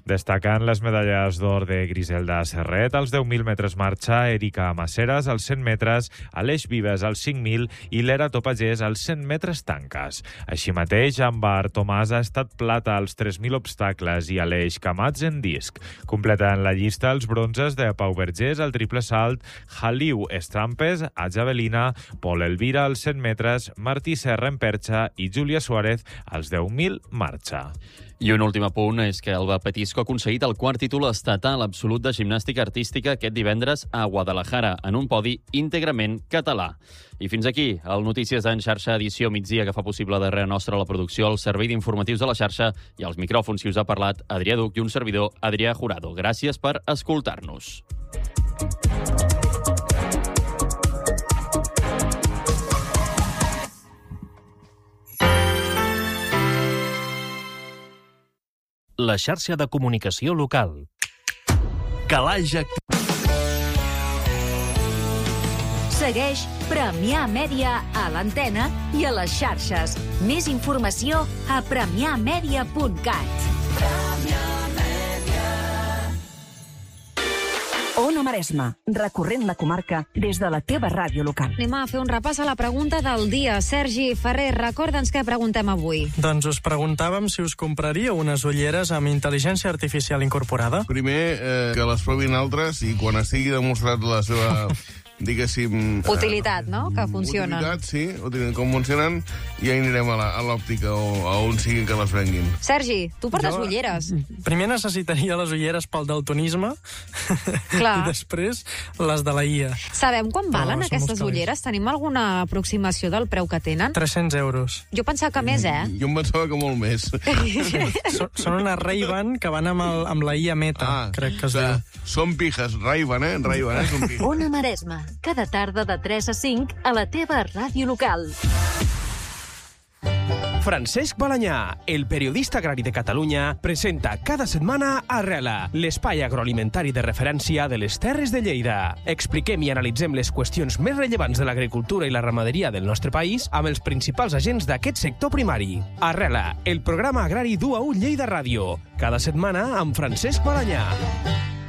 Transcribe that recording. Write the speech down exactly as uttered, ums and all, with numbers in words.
Destacant les medalles d'or de Griselda Serret als deu mil metres marxa, Erika Maceras als cent metres, Aleix Vives als cinc mil i l'Era Topagés als cent metres tanques. Així mateix, Ambar Tomàs ha estat plata als tres mil obstacles i Aleix Camats en disc. Completen la llista els bronzes de Pau Vergés al triple salt, Jaliu Estrampes a javelina, Pol Elvira als cent metres, Martí Serra en perxa i Júlia Suárez als deu mil marxa. I un últim apunt és que el Petisco ha aconseguit el quart títol estatal absolut de gimnàstica artística aquest divendres a Guadalajara, en un podi íntegrament català. I fins aquí, el Notícies en xarxa edició migdia, que fa possible darrere nostra la producció, el servei d'informatius de la xarxa i els micròfons qui us ha parlat, Adrià Duc i un servidor, Adrià Jurado. Gràcies per escoltar-nos. La xarxa de comunicació local. Calaix Actiu. Segueix Premià Mèdia a l'antena i a les xarxes. Més informació a premià mèdia punt cat. Ona Maresma, recorrent la comarca des de la teva ràdio local. Anem a fer un repàs a la pregunta del dia. Sergi Ferrer, recorda'ns què preguntem avui. Doncs us preguntàvem si us compraríeu unes ulleres amb intel·ligència artificial incorporada. Primer, eh, que les provin altres i quan estigui demostrat la seva... diguéssim... Utilitat, no?, que funcionen. Utilitat, sí, utilitat, com funcionen, i ja anirem a l'òptica o a on siguin que les venguin. Sergi, tu portes Jo, ulleres. Primer necessitaria les ulleres pel daltonisme Clar. i després les de la I A. Sabem quan valen No, som aquestes uns ulleres? Tenim alguna aproximació del preu que tenen? tres-cents euros. Jo pensava que més, eh? Jo em pensava que molt més. Són, són una Ray-Ban que van amb, el, amb la I A Meta, Ah, crec que es o diu. sigui, són pijas, Ray-Ban, eh? Ray-Ban, eh? Són pijas. Ona Maresma, cada tarda de tres a cinc a la teva ràdio local. Francesc Balanyà, el periodista agrari de Catalunya, presenta cada setmana Arrela, l'espai agroalimentari de referència de les Terres de Lleida. Expliquem i analitzem les qüestions més rellevants de l'agricultura i la ramaderia del nostre país amb els principals agents d'aquest sector primari. Arrela, el programa agrari d'U A U Lleida Ràdio, cada setmana amb Francesc Balanyà.